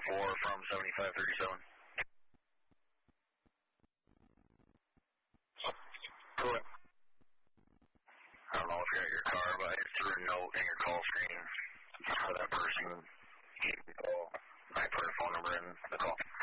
from 7537. Correct. I don't know if you're at your car, but I threw a note in your call screen for that person. I put her phone number in the call.